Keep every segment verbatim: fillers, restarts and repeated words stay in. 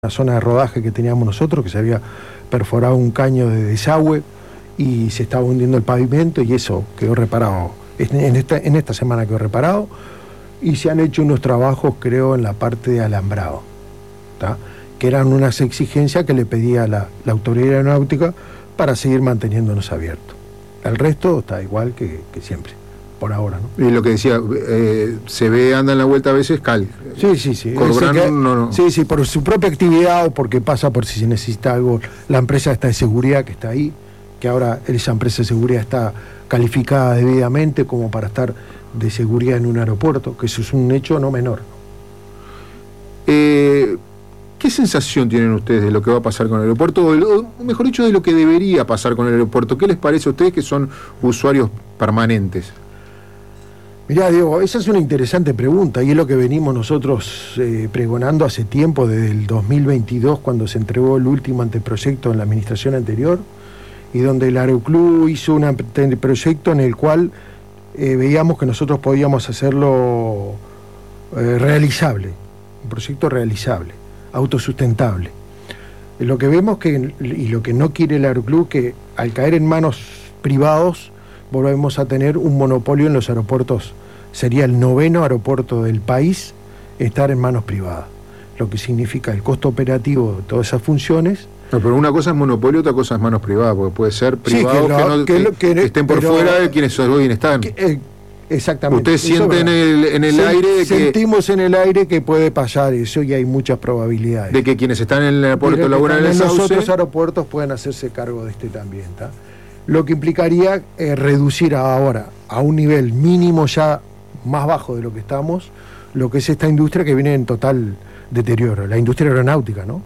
la zona de rodaje que teníamos nosotros, que se había perforado un caño de desagüe y se estaba hundiendo el pavimento, y eso quedó reparado. En esta, en esta semana quedó reparado, y se han hecho unos trabajos, creo, en la parte de alambrado, ¿tá? Que eran unas exigencias que le pedía la, la autoridad aeronáutica para seguir manteniéndonos abiertos. El resto está igual que, que siempre, por ahora, ¿no? Y lo que decía, eh, se ve, anda en la vuelta a veces cal. Sí, sí, sí. Cobran, que, no, no. Sí, sí, por su propia actividad o porque pasa por si se necesita algo. La empresa está de seguridad que está ahí, que ahora esa empresa de seguridad está calificada debidamente como para estar de seguridad en un aeropuerto, que eso es un hecho no menor. Eh, ¿Qué sensación tienen ustedes de lo que va a pasar con el aeropuerto? O mejor dicho, de lo que debería pasar con el aeropuerto. ¿Qué les parece a ustedes que son usuarios permanentes? Mirá, Diego, esa es una interesante pregunta, y es lo que venimos nosotros eh, pregonando hace tiempo, desde el dos mil veintidós, cuando se entregó el último anteproyecto en la administración anterior, y donde el Aeroclub hizo un anteproyecto en el cual eh, veíamos que nosotros podíamos hacerlo eh, realizable, un proyecto realizable, autosustentable. Lo que vemos que, y lo que no quiere el Aeroclub, que al caer en manos privados volvemos a tener un monopolio en los aeropuertos. Sería el noveno aeropuerto del país estar en manos privadas, lo que significa el costo operativo de todas esas funciones. No, pero una cosa es monopolio, otra cosa es manos privadas, porque puede ser privados sí, que, lo, que, no, que, lo, que, que estén por pero, fuera de quienes hoy están. Que, eh, exactamente. Ustedes sienten en el, en el Se, aire sentimos que, en el aire que puede pasar eso, y hay muchas probabilidades de que quienes están en el aeropuerto laboral en los Sauce, otros aeropuertos pueden hacerse cargo de este también, ¿tá? Lo que implicaría eh, reducir ahora a un nivel mínimo, ya más bajo de lo que estamos, lo que es esta industria que viene en total deterioro, la industria aeronáutica, ¿no?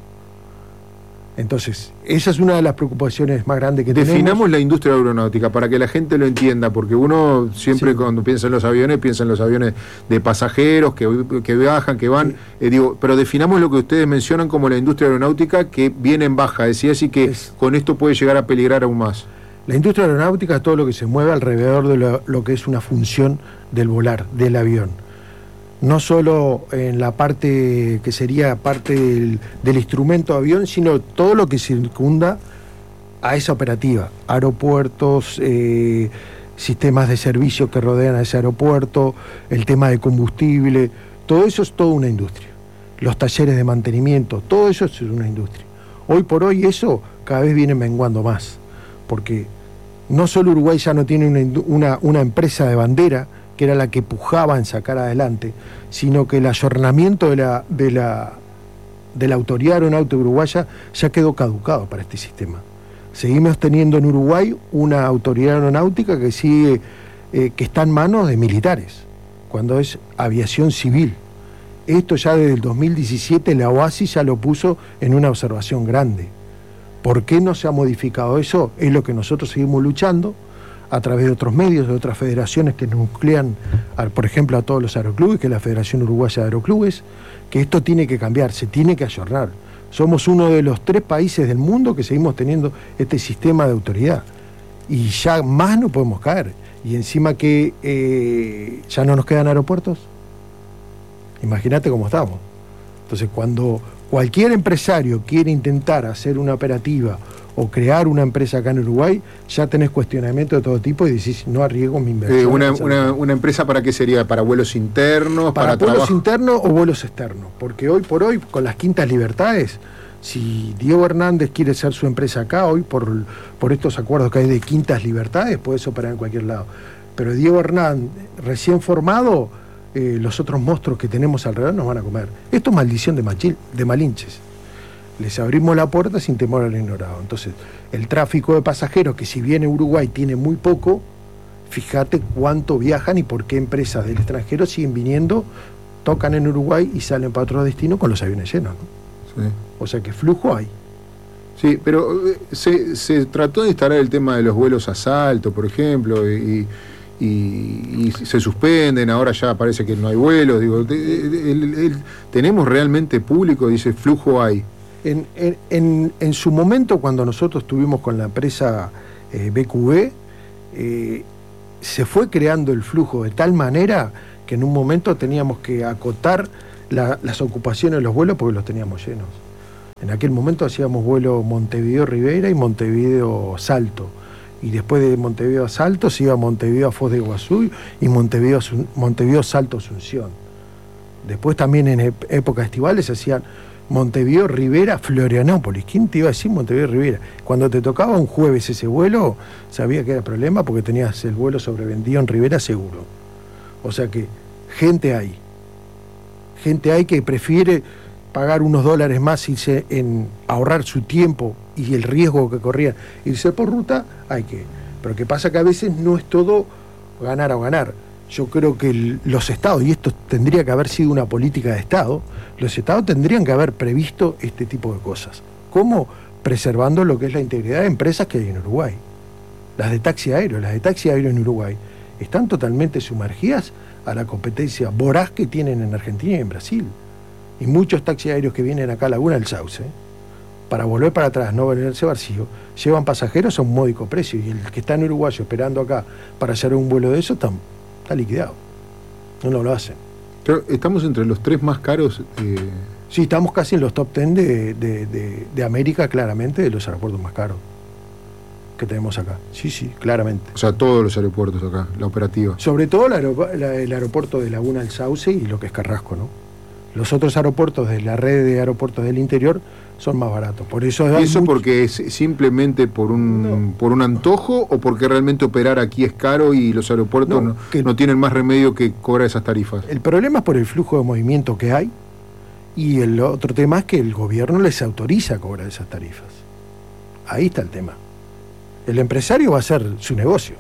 Entonces, esa es una de las preocupaciones más grandes que definamos tenemos. Definamos la industria aeronáutica para que la gente lo entienda, porque uno siempre sí. Cuando piensa en los aviones, piensa en los aviones de pasajeros que, que viajan, que van, sí. eh, digo, pero definamos lo que ustedes mencionan como la industria aeronáutica, que viene en baja, decía así que es, con esto puede llegar a peligrar aún más. La industria aeronáutica es todo lo que se mueve alrededor de lo, lo que es una función del volar, del avión. No solo en la parte que sería parte del, del instrumento de avión, sino todo lo que circunda a esa operativa. Aeropuertos, eh, sistemas de servicio que rodean a ese aeropuerto, el tema de combustible, todo eso es toda una industria. Los talleres de mantenimiento, todo eso es una industria. Hoy por hoy eso cada vez viene menguando más, porque no solo Uruguay ya no tiene una, una, una empresa de bandera, que era la que pujaba en sacar adelante, sino que el ayornamiento de la, de la, de la autoridad aeronáutica uruguaya ya quedó caducado para este sistema. Seguimos teniendo en Uruguay una autoridad aeronáutica que sigue, eh, que está en manos de militares, cuando es aviación civil. Esto ya desde el dos mil diecisiete la OASI ya lo puso en una observación grande. ¿Por qué no se ha modificado eso? Es lo que nosotros seguimos luchando a través de otros medios, de otras federaciones que nuclean, a, por ejemplo, a todos los aeroclubes, que es la Federación Uruguaya de Aeroclubes, que esto tiene que cambiar, se tiene que ayornar. Somos uno de los tres países del mundo que seguimos teniendo este sistema de autoridad, y ya más no podemos caer. Y encima que eh, ya no nos quedan aeropuertos, imagínate cómo estamos. Entonces, cuando cualquier empresario quiere intentar hacer una operativa o crear una empresa acá en Uruguay, ya tenés cuestionamiento de todo tipo y decís, no arriesgo mi inversión. Eh, una, una, ¿Una empresa para qué sería? ¿Para vuelos internos? Para, para vuelos trabajo? internos o vuelos externos. Porque hoy por hoy, con las Quintas Libertades, si Diego Hernández quiere hacer su empresa acá, hoy por, por estos acuerdos que hay de Quintas Libertades, puedes operar en cualquier lado. Pero Diego Hernández, recién formado, eh, los otros monstruos que tenemos alrededor nos van a comer. Esto es maldición de, machil, de Malinches. Les abrimos la puerta sin temor al ignorado. Entonces, el tráfico de pasajeros, que si bien Uruguay tiene muy poco, fíjate cuánto viajan y por qué empresas del extranjero siguen viniendo, tocan en Uruguay y salen para otro destino con los aviones llenos, ¿no? Sí. O sea que flujo hay. Sí, pero se, se trató de instalar el tema de los vuelos a salto, por ejemplo, y, y, y se suspenden, ahora ya parece que no hay vuelos. Digo, el, el, el, tenemos realmente público, dice, flujo hay. En, en, en, en su momento, cuando nosotros estuvimos con la empresa eh, B Q B, eh, se fue creando el flujo de tal manera que en un momento teníamos que acotar la, las ocupaciones de los vuelos porque los teníamos llenos. En aquel momento hacíamos vuelo Montevideo-Rivera y Montevideo-Salto. Y después de Montevideo a Salto se iba a Montevideo a Foz de Iguazú y Montevideo, Montevideo Salto Asunción. Después también en épocas estivales se hacían Montevideo Rivera Florianópolis. ¿Quién te iba a decir Montevideo Rivera? Cuando te tocaba un jueves ese vuelo, sabía que era problema porque tenías el vuelo sobrevendido en Rivera seguro. O sea que gente hay. Gente hay que prefiere pagar unos dólares más, irse en ahorrar su tiempo y el riesgo que corría, irse por ruta, hay que. Pero que pasa que a veces no es todo ganar o ganar. Yo creo que el, los estados, y esto tendría que haber sido una política de Estado, los estados tendrían que haber previsto este tipo de cosas. ¿Cómo? Preservando lo que es la integridad de empresas que hay en Uruguay. Las de taxi aéreo, las de taxi aéreo en Uruguay están totalmente sumergidas a la competencia voraz que tienen en Argentina y en Brasil. Y muchos taxis aéreos que vienen acá a Laguna del Sauce, para volver para atrás, no volverse vacío, llevan pasajeros a un módico precio. Y el que está en uruguayo esperando acá para hacer un vuelo de eso está, está liquidado. No, no lo hacen. Pero estamos entre los tres más caros. Eh... Sí, estamos casi en los top ten de, de, de, de América, claramente, de los aeropuertos más caros que tenemos acá. Sí, sí, claramente. O sea, todos los aeropuertos acá, la operativa. Sobre todo el, aerop la, el aeropuerto de Laguna del Sauce y lo que es Carrasco, ¿no? Los otros aeropuertos de la red de aeropuertos del interior son más baratos. Por eso ¿Y eso mucho... porque es simplemente por un no. por un antojo o porque realmente operar aquí es caro y los aeropuertos no, no, no tienen más remedio que cobrar esas tarifas? El problema es por el flujo de movimiento que hay y el otro tema es que el gobierno les autoriza a cobrar esas tarifas. Ahí está el tema. El empresario va a hacer su negocio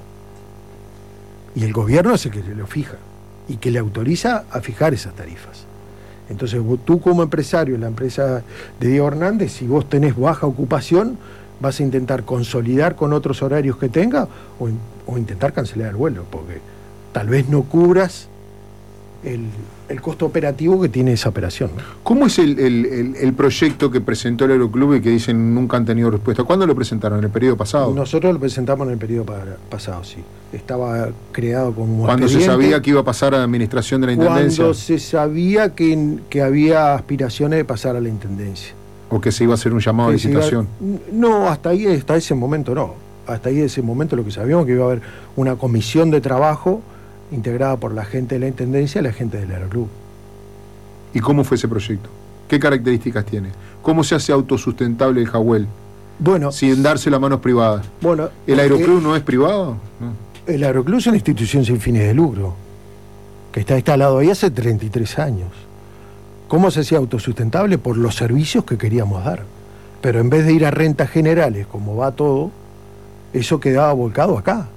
y el gobierno es el que lo fija y que le autoriza a fijar esas tarifas. Entonces tú como empresario, la empresa de Diego Hernández, si vos tenés baja ocupación, vas a intentar consolidar con otros horarios que tenga o, o intentar cancelar el vuelo, porque tal vez no cubras el, el costo operativo que tiene esa operación, ¿no? ¿Cómo es el, el, el, el proyecto que presentó el Aeroclub y que dicen nunca han tenido respuesta? ¿Cuándo lo presentaron? ¿En el periodo pasado? Nosotros lo presentamos en el periodo para, pasado, sí. Estaba creado como ¿Cuándo se sabía que iba a pasar a la administración de la Intendencia? Cuando se sabía que, que había aspiraciones de pasar a la Intendencia. ¿O que se iba a hacer un llamado de licitación? Iba, no, hasta ahí, hasta ese momento no. Hasta ahí ese momento lo que sabíamos que iba a haber una comisión de trabajo integrada por la gente de la Intendencia y la gente del Aeroclub. ¿Y cómo fue ese proyecto? ¿Qué características tiene? ¿Cómo se hace autosustentable el Jahuel? Bueno, sin dárselo a manos privadas. Bueno, ¿El Aeroclub eh, no es privado? No. El Aeroclub es una institución sin fines de lucro, que está instalado ahí hace treinta y tres años. ¿Cómo se hacía autosustentable? Por los servicios que queríamos dar. Pero en vez de ir a rentas generales, como va todo, eso quedaba volcado acá.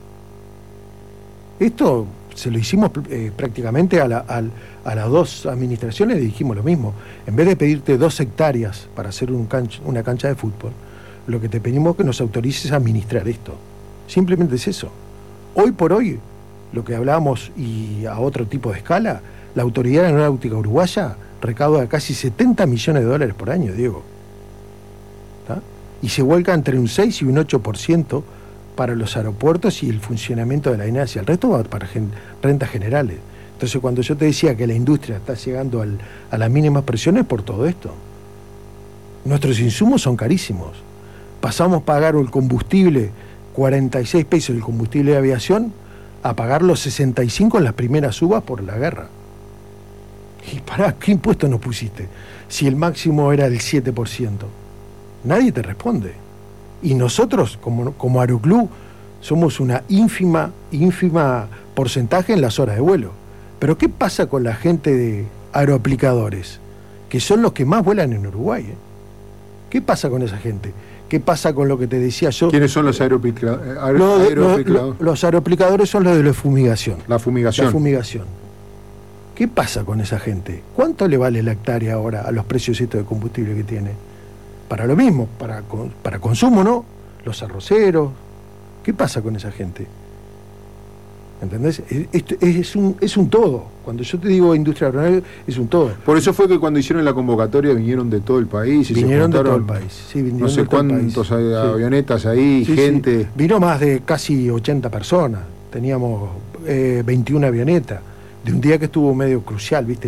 Esto se lo hicimos eh, prácticamente a, la, a, a las dos administraciones, le dijimos lo mismo. En vez de pedirte dos hectáreas para hacer un cancha, una cancha de fútbol, lo que te pedimos es que nos autorices a administrar esto. Simplemente es eso. Hoy por hoy, lo que hablábamos y a otro tipo de escala, la Autoridad Aeronáutica Uruguaya recauda casi setenta millones de dólares por año, Diego. ¿Tá? Y se vuelca entre un seis y un ocho por ciento para los aeropuertos y el funcionamiento de la inercia. El resto va para gen rentas generales. Entonces, cuando yo te decía que la industria está llegando al, a las mínimas presiones por todo esto. Nuestros insumos son carísimos. Pasamos a pagar el combustible, cuarenta y seis pesos el combustible de aviación, a pagar los sesenta y cinco en las primeras uvas por la guerra. Y pará, ¿qué impuesto nos pusiste? Si el máximo era el siete por ciento. Nadie te responde. Y nosotros, como, como Aeroclub, somos una ínfima, ínfima porcentaje en las horas de vuelo. Pero ¿qué pasa con la gente de aeroaplicadores? Que son los que más vuelan en Uruguay, ¿eh? ¿Qué pasa con esa gente? ¿Qué pasa con lo que te decía yo? ¿Quiénes son los aeroaplicadores? Aer Los, aeroaplicadores? Los aeroaplicadores son los de la fumigación. La fumigación. La fumigación. ¿Qué pasa con esa gente? ¿Cuánto le vale la hectárea ahora a los precios estos de combustible que tiene? Para lo mismo, para, para consumo, ¿no? Los arroceros. ¿Qué pasa con esa gente? ¿Entendés? Es, es, un, es un todo. Cuando yo te digo industria aeronáutica, es un todo. Por eso fue que cuando hicieron la convocatoria vinieron de todo el país. Y vinieron se de todo el país. Sí, vinieron no sé de todo cuántos el país. avionetas ahí, sí, gente. Sí. Vino más de casi ochenta personas. Teníamos eh, veintiuna avionetas. De un día que estuvo medio crucial, ¿viste? El,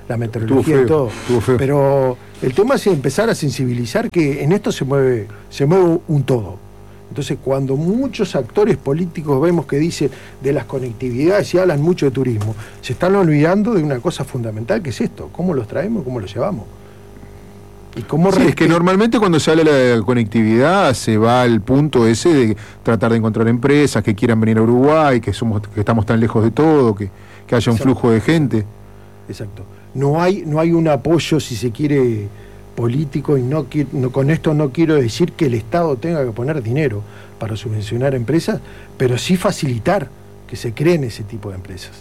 la meteorología feo, y todo. Pero el tema es empezar a sensibilizar que en esto se mueve, se mueve un todo. Entonces, cuando muchos actores políticos vemos que dicen de las conectividades y hablan mucho de turismo, se están olvidando de una cosa fundamental que es esto: cómo los traemos, cómo los llevamos. Y cómo sí, es que normalmente cuando se habla de la conectividad se va al punto ese de tratar de encontrar empresas que quieran venir a Uruguay, que somos que estamos tan lejos de todo, que, que haya un Exacto. flujo de gente. Exacto. No hay, no hay un apoyo, si se quiere, político, y no, no con esto no quiero decir que el Estado tenga que poner dinero para subvencionar empresas, pero sí facilitar que se creen ese tipo de empresas.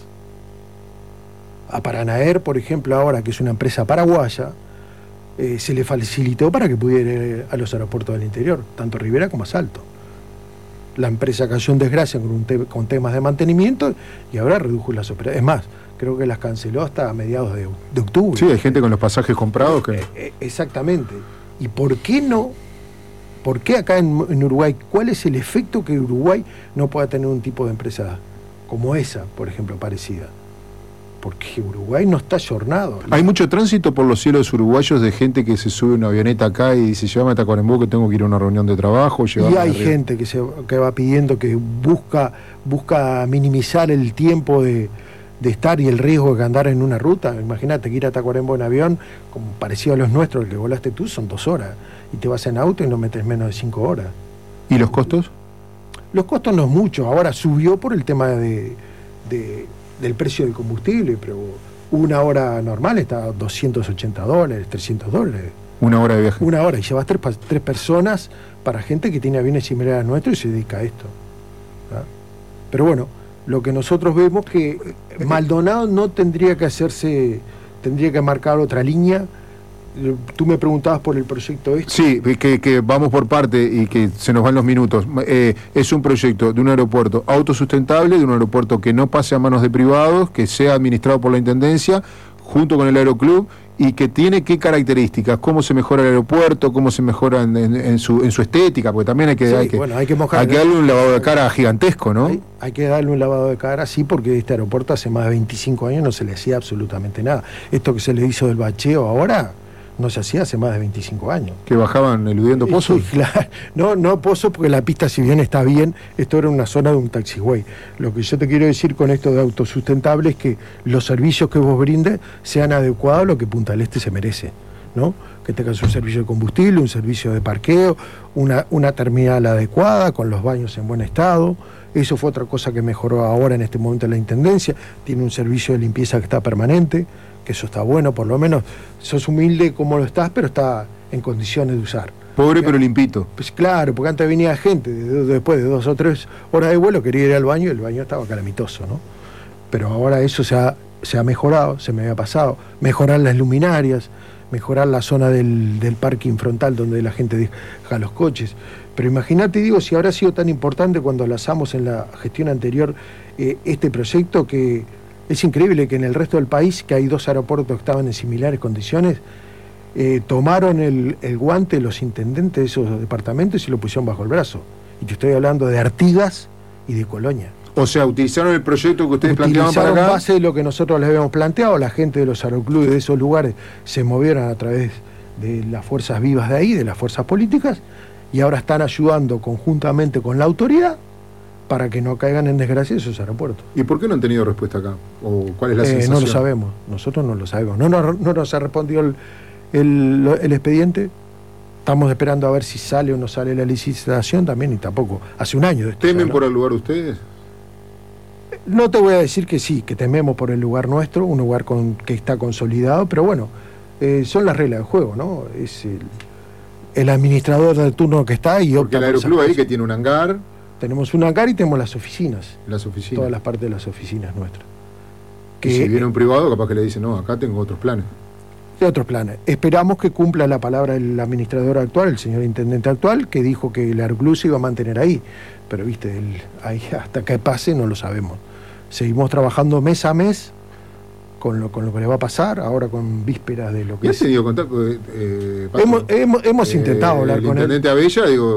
A Paranaer, por ejemplo, ahora que es una empresa paraguaya, eh, se le facilitó para que pudiera ir a los aeropuertos del interior, tanto Rivera como Salto. La empresa cayó en desgracia con, un te con temas de mantenimiento y ahora redujo las operaciones. Es más, creo que las canceló hasta mediados de, de octubre. Sí, hay gente con los pasajes comprados que... Eh, eh, exactamente. ¿Y por qué no? ¿Por qué acá en, en Uruguay? ¿Cuál es el efecto que Uruguay no pueda tener un tipo de empresa como esa, por ejemplo, parecida? Porque Uruguay no está ayornado. Hay mucho tránsito por los cielos uruguayos de gente que se sube a una avioneta acá y dice: llévame a Tacuarembó que tengo que ir a una reunión de trabajo. Y hay gente que, se, que va pidiendo, que busca, busca minimizar el tiempo de... de estar y el riesgo de andar en una ruta. Imagínate que ir a Tacuarembó en avión, como parecido a los nuestros, el que volaste tú, son dos horas, y te vas en auto y no metes menos de cinco horas. ¿Y los costos? Los costos no es mucho, ahora subió por el tema de, de, del precio del combustible, pero una hora normal está a doscientos ochenta dólares, trescientos dólares. Una hora de viaje. Una hora, y llevas tres, tres personas para gente que tiene aviones similares a nuestro y se dedica a esto. ¿Ah? Pero bueno, lo que nosotros vemos que Maldonado no tendría que hacerse, tendría que marcar otra línea. Tú me preguntabas por el proyecto este. Sí, que, que vamos por parte y que se nos van los minutos. Eh, es un proyecto de un aeropuerto autosustentable, de un aeropuerto que no pase a manos de privados, que sea administrado por la Intendencia, junto con el Aeroclub, y que tiene qué características, cómo se mejora el aeropuerto, cómo se mejora en, en, en, su, en su estética, porque también hay que, sí, hay que, bueno, hay que, mojar, hay que darle un lavado de cara gigantesco, ¿no? Hay, hay que darle un lavado de cara, sí, porque este aeropuerto hace más de veinticinco años no se le hacía absolutamente nada. Esto que se le hizo del bacheo ahora no se hacía hace más de veinticinco años. ¿Que bajaban eludiendo pozos? Sí, claro. No, no pozos, porque la pista, si bien está bien, esto era una zona de un taxiway. Lo que yo te quiero decir con esto de autosustentable es que los servicios que vos brindes sean adecuados a lo que Punta del Este se merece, ¿no? Que tengas un servicio de combustible, un servicio de parqueo, una, una terminal adecuada, con los baños en buen estado. Eso fue otra cosa que mejoró ahora en este momento en la Intendencia. Tiene un servicio de limpieza que está permanente, que eso está bueno, por lo menos sos humilde como lo estás, pero está en condiciones de usar. Pobre pero limpito. Pues claro, porque antes venía gente, de, después de dos o tres horas de vuelo, quería ir al baño y el baño estaba calamitoso, ¿no? Pero ahora eso se ha, se ha mejorado, se me había pasado. Mejorar las luminarias, mejorar la zona del, del parking frontal donde la gente deja los coches. Pero imagínate, digo, si habrá sido tan importante cuando lanzamos en la gestión anterior eh, este proyecto, que es increíble que en el resto del país, que hay dos aeropuertos que estaban en similares condiciones, eh, tomaron el, el guante los intendentes de esos departamentos y lo pusieron bajo el brazo. Y te estoy hablando de Artigas y de Colonia. O sea, utilizaron el proyecto que ustedes planteaban para acá. Base de lo que nosotros les habíamos planteado, la gente de los aeroclubes de esos lugares se movieron a través de las fuerzas vivas de ahí, de las fuerzas políticas, y ahora están ayudando conjuntamente con la autoridad para que no caigan en desgracia esos aeropuertos. ¿Y por qué no han tenido respuesta acá? ¿O cuál es la eh, sensación? No lo sabemos, nosotros no lo sabemos. No, no, no nos ha respondido el, el, el expediente. Estamos esperando a ver si sale o no sale la licitación también, y tampoco. Hace un año de esto. ¿Temen ¿no? por el lugar ustedes? No te voy a decir que sí, que tememos por el lugar nuestro, un lugar con, que está consolidado, pero bueno, eh, son las reglas del juego, ¿no? Es el, el administrador de turno que está y opta. Porque el Aeroclub ahí que tiene un hangar. Tenemos un hangar y tenemos las oficinas. Las oficinas. Todas las partes de las oficinas nuestras. Que, y si viene un privado, capaz que le dice, no, acá tengo otros planes. De otros planes. Esperamos que cumpla la palabra el administrador actual, el señor intendente actual, que dijo que el Aeroclub se iba a mantener ahí. Pero, viste, el, ahí hasta que pase no lo sabemos. Seguimos trabajando mes a mes con lo, con lo que le va a pasar, ahora con vísperas de lo que ¿Ya es. se dio contacto? Eh, Pato, hemos hemos, hemos eh, intentado hablar con él. El intendente Abella, digo,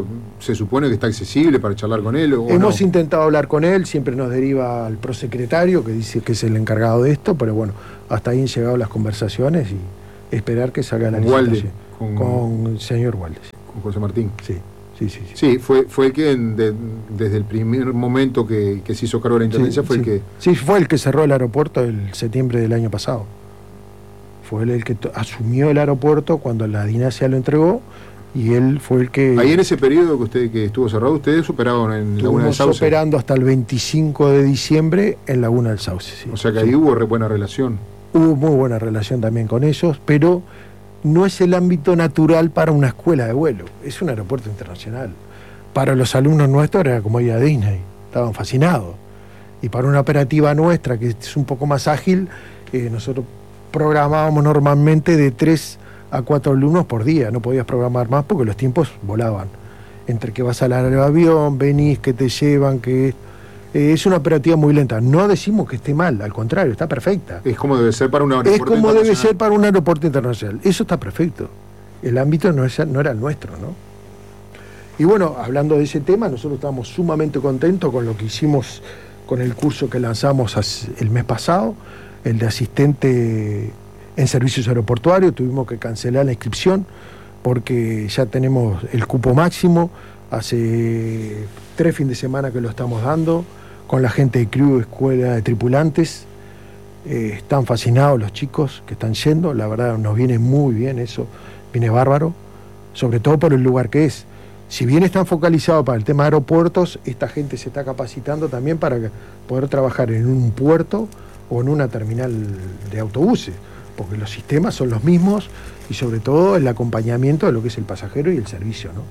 se supone que está accesible para charlar con él. ¿O Hemos no? intentado hablar con él, siempre nos deriva al prosecretario, que dice que es el encargado de esto, pero bueno, hasta ahí han llegado las conversaciones y esperar que salga la licitación. Con, con el señor Walde. Con José Martín. Sí, sí, sí. Sí, sí fue, fue el que de, desde el primer momento que, que se hizo cargo de la intendencia sí, fue sí. el que... Sí, fue el que cerró el aeropuerto el septiembre del año pasado. Fue él el que asumió el aeropuerto cuando la Dinasia lo entregó y él fue el que... Ahí en ese periodo que usted que estuvo cerrado, ustedes operaron en Laguna del Sauce. Operando hasta el veinticinco de diciembre en Laguna del Sauce. Sí. O sea que sí. ahí hubo re buena relación. Hubo muy buena relación también con ellos, pero no es el ámbito natural para una escuela de vuelo. Es un aeropuerto internacional. Para los alumnos nuestros era como ir a Disney. Estaban fascinados. Y para una operativa nuestra, que es un poco más ágil, eh, nosotros programábamos normalmente de tres a cuatro alumnos por día. No podías programar más porque los tiempos volaban. Entre que vas al avión, venís, que te llevan, que... Eh, es una operativa muy lenta. No decimos que esté mal, al contrario, está perfecta. Es como debe ser para un aeropuerto Es como debe ser para un aeropuerto internacional. Eso está perfecto. El ámbito no, es, no era el nuestro, ¿no? Y bueno, hablando de ese tema, nosotros estamos sumamente contentos con lo que hicimos con el curso que lanzamos el mes pasado, el de asistente en servicios aeroportuarios. Tuvimos que cancelar la inscripción porque ya tenemos el cupo máximo. Hace tres fines de semana que lo estamos dando con la gente de Crew, Escuela de Tripulantes. Eh, están fascinados los chicos que están yendo, la verdad nos viene muy bien eso, viene bárbaro, sobre todo por el lugar que es. Si bien están focalizados para el tema de aeropuertos, esta gente se está capacitando también para poder trabajar en un puerto o en una terminal de autobuses, porque los sistemas son los mismos y sobre todo el acompañamiento de lo que es el pasajero y el servicio, ¿no?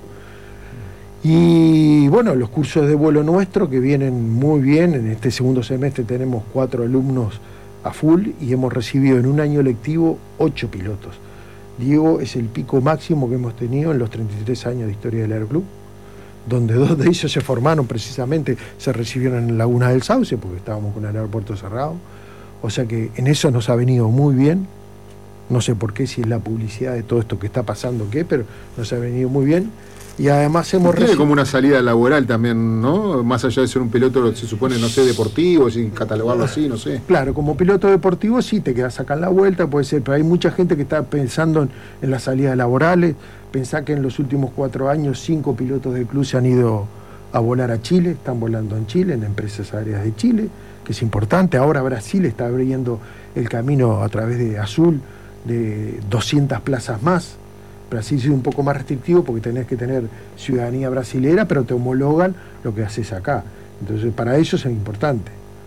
Y bueno, los cursos de vuelo nuestros que vienen muy bien. En este segundo semestre tenemos cuatro alumnos a full y hemos recibido en un año lectivo ocho pilotos. Diego es el pico máximo que hemos tenido en los treinta y tres años de historia del Aeroclub, donde dos de ellos se formaron precisamente, se recibieron en Laguna del Sauce porque estábamos con el aeropuerto cerrado. O sea que en eso nos ha venido muy bien. No sé por qué, si es la publicidad de todo esto que está pasando o qué, pero nos ha venido muy bien. Y además hemos Tiene como una salida laboral también, ¿no? Más allá de ser un piloto, se supone, no sé, deportivo, sin catalogarlo así, no sé. Claro, como piloto deportivo sí, te quedas acá en la vuelta, puede ser, pero hay mucha gente que está pensando en, en las salidas laborales. Pensá que en los últimos cuatro años cinco pilotos del club se han ido a volar a Chile, están volando en Chile, en empresas aéreas de Chile, que es importante. Ahora Brasil está abriendo el camino a través de Azul de doscientas plazas más. Brasil es un poco más restrictivo porque tenés que tener ciudadanía brasilera, pero te homologan lo que haces acá. Entonces, para ellos es importante.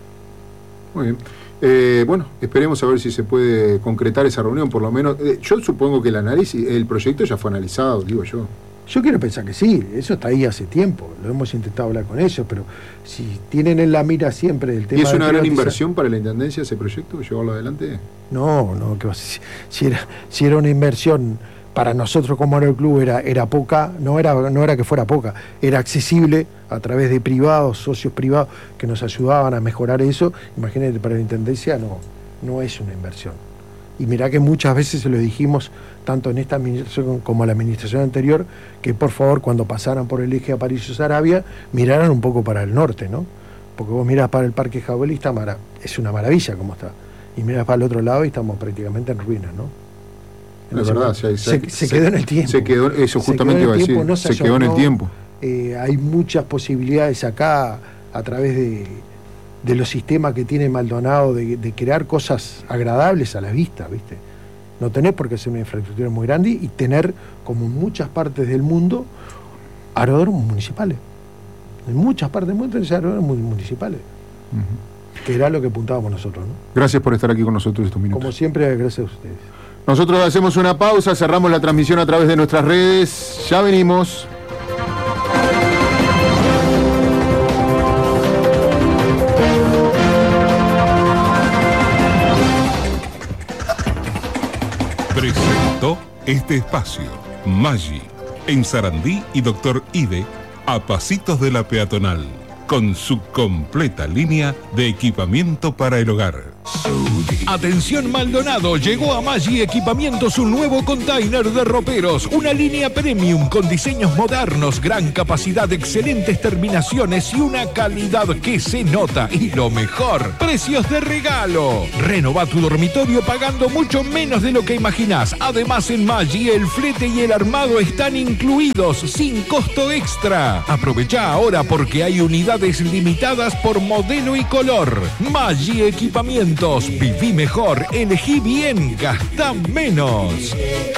Muy bien. Eh, bueno, esperemos a ver si se puede concretar esa reunión, por lo menos. Eh, yo supongo que el análisis, el proyecto ya fue analizado, digo yo. Yo quiero pensar que sí, eso está ahí hace tiempo, lo hemos intentado hablar con ellos, pero si tienen en la mira siempre el tema... ¿Y es una de gran privatizar... inversión para la Intendencia ese proyecto, llevarlo adelante? No, no, que si, si, era, si era una inversión... Para nosotros como Aeroclub era, era poca, no era, no era que fuera poca, era accesible a través de privados, socios privados que nos ayudaban a mejorar eso. Imagínate, para la Intendencia no, no es una inversión. Y mirá que muchas veces se lo dijimos, tanto en esta administración como en la administración anterior, que por favor cuando pasaran por el eje a París-Arabia, miraran un poco para el norte, ¿no? Porque vos mirás para el Parque Jabalí, está mara, es una maravilla como está. Y mirás para el otro lado y estamos prácticamente en ruinas, ¿no? Es verdad, se, se, se, se quedó en el tiempo. Se quedó, eso justamente iba a decir, no se, se quedó en el tiempo. Eh, hay muchas posibilidades acá a través de, de los sistemas que tiene Maldonado de, de crear cosas agradables a la vista, ¿viste? No tenés por qué hacer una infraestructura muy grande y tener, como en muchas partes del mundo, aeródromos municipales. En muchas partes del mundo hay aeródromos municipales. Uh-huh. Que era lo que apuntábamos nosotros, ¿no? Gracias por estar aquí con nosotros estos minutos. Como siempre, gracias a ustedes. Nosotros hacemos una pausa, cerramos la transmisión a través de nuestras redes. Ya venimos. Presentó este espacio Maggi, en Sarandí y Doctor Ide, a pasitos de la peatonal, con su completa línea de equipamiento para el hogar. Atención Maldonado, llegó a Maggi Equipamientos un nuevo container de roperos, una línea premium con diseños modernos, gran capacidad, excelentes terminaciones y una calidad que se nota. Y lo mejor, precios de regalo. Renova tu dormitorio pagando mucho menos de lo que imaginás. Además en Maggi el flete y el armado están incluidos sin costo extra. Aprovecha ahora porque hay unidades limitadas por modelo y color. Maggi Equipamientos. Viví mejor, elegí bien, gastá menos.